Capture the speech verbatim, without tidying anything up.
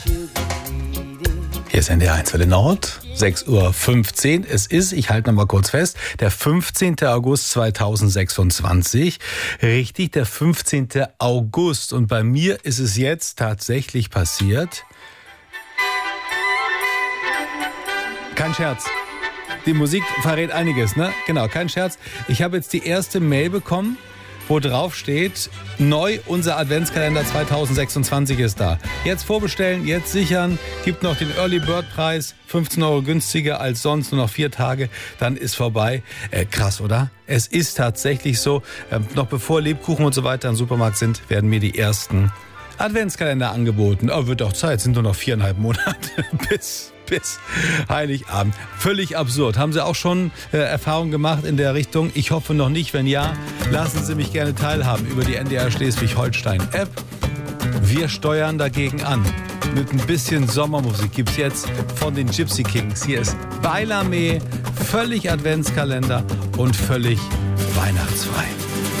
Hier ist N D R eins Welle Nord, sechs Uhr fünfzehn. Es ist, ich halte noch mal kurz fest, der fünfzehnten August zweitausendsechsundzwanzig. Richtig, der fünfzehnten August. Und bei mir ist es jetzt tatsächlich passiert. Kein Scherz. Die Musik verrät einiges, ne? Genau, kein Scherz. Ich habe jetzt die erste Mail bekommen, wo drauf steht, neu, unser Adventskalender zweitausendsechsundzwanzig ist da. Jetzt vorbestellen, jetzt sichern, gibt noch den Early Bird Preis, fünfzehn Euro günstiger als sonst, nur noch vier Tage, dann ist vorbei. Äh, krass, oder? Es ist tatsächlich so, äh, noch bevor Lebkuchen und so weiter im Supermarkt sind, werden mir die ersten Adventskalender angeboten. Oh, wird doch Zeit, sind nur noch viereinhalb Monate bis... bis Heiligabend. Völlig absurd. Haben Sie auch schon äh, Erfahrungen gemacht in der Richtung? Ich hoffe noch nicht. Wenn ja, lassen Sie mich gerne teilhaben über die N D R Schleswig-Holstein-App. Wir steuern dagegen an. Mit ein bisschen Sommermusik gibt's jetzt von den Gypsy Kings. Hier ist Beilermee, völlig Adventskalender und völlig weihnachtsfrei.